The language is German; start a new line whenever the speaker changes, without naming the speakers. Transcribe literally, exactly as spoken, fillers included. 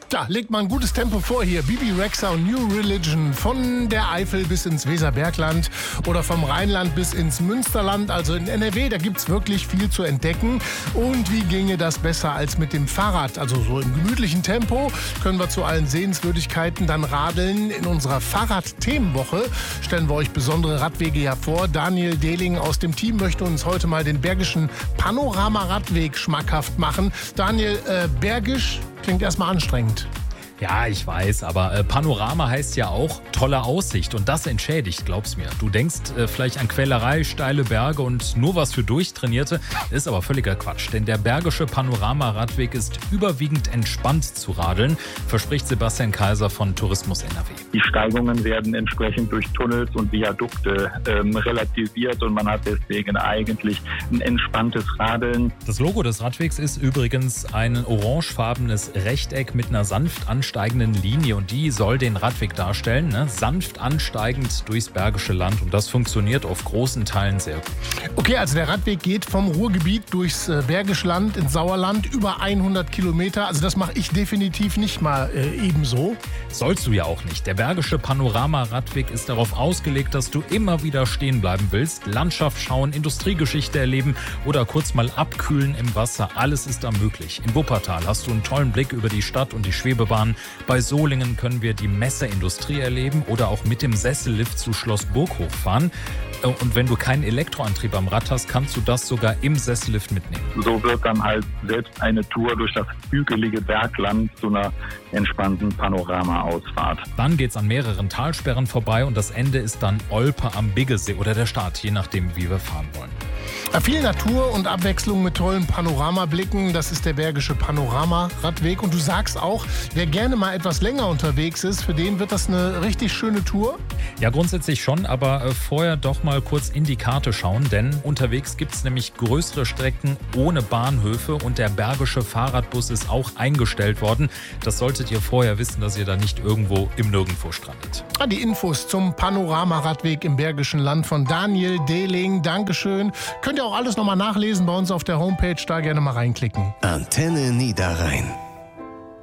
Da legt man ein gutes Tempo vor hier. Bibi Rexha und New Religion von der Eifel bis ins Weserbergland oder vom Rheinland bis ins Münsterland. Also in N R W, da gibt's wirklich viel zu entdecken. Und wie ginge das besser als mit dem Fahrrad? Also so im gemütlichen Tempo können wir zu allen Sehenswürdigkeiten dann radeln. In unserer Fahrrad-Themenwoche stellen wir euch besondere Radwege hervor. Daniel Dehling aus dem Team möchte uns heute mal den Bergischen Panorama-Radweg schmackhaft machen. Daniel, äh, Bergisch klingt erstmal anstrengend.
Ja, ich weiß, aber äh, Panorama heißt ja auch tolle Aussicht und das entschädigt, glaub's mir. Du denkst äh, vielleicht an Quälerei, steile Berge und nur was für Durchtrainierte, ist aber völliger Quatsch, denn der Bergische Panorama-Radweg ist überwiegend entspannt zu radeln, verspricht Sebastian Kaiser von Tourismus N R W.
Die Steigungen werden entsprechend durch Tunnels und Viadukte ähm, relativiert und man hat deswegen eigentlich ein entspanntes Radeln.
Das Logo des Radwegs ist übrigens ein orangefarbenes Rechteck mit einer sanft ansteigenden Linie und die soll den Radweg darstellen, ne? Sanft ansteigend durchs Bergische Land und das funktioniert auf großen Teilen sehr gut.
Okay, also der Radweg geht vom Ruhrgebiet durchs äh, Bergische Land ins Sauerland über hundert Kilometer. Also das mache ich definitiv nicht mal äh, ebenso.
Sollst du ja auch nicht. Der Bergische Panorama-Radweg ist darauf ausgelegt, dass du immer wieder stehen bleiben willst, Landschaft schauen, Industriegeschichte erleben oder kurz mal abkühlen im Wasser. Alles ist da möglich. In Wuppertal hast du einen tollen Blick über die Stadt und die Schwebebahn. Bei Solingen können wir die Messeindustrie erleben oder auch mit dem Sessellift zu Schloss Burghof fahren. Und wenn du keinen Elektroantrieb am Rad hast, kannst du das sogar im Sessellift mitnehmen.
So wird dann halt selbst eine Tour durch das hügelige Bergland zu einer entspannten Panorama-Ausfahrt.
Dann geht's an mehreren Talsperren vorbei und das Ende ist dann Olpe am Biggesee oder der Start, je nachdem, wie wir fahren wollen.
Viel Natur und Abwechslung mit tollen Panoramablicken, das ist der Bergische Panorama-Radweg. Und du sagst auch, wer gerne mal etwas länger unterwegs ist, für den wird das eine richtig schöne Tour?
Ja, grundsätzlich schon, aber äh, vorher doch mal kurz in die Karte schauen, denn unterwegs gibt es nämlich größere Strecken ohne Bahnhöfe und der Bergische Fahrradbus ist auch eingestellt worden. Das solltet ihr vorher wissen, dass ihr da nicht irgendwo im Nirgendwo strandet.
Die Infos zum Panorama-Radweg im Bergischen Land von Daniel Dehling. Dankeschön. Könnt ihr auch alles nochmal nachlesen bei uns auf der Homepage, da gerne mal reinklicken.
Antenne Niederrhein.